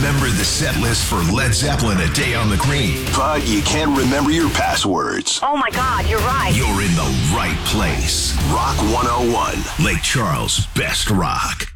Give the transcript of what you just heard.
remember the set list for Led Zeppelin: A Day on the Green, but you can't remember your passwords. Oh my God, you're right. You're in the right place. Rock 101. Lake Charles' best rock.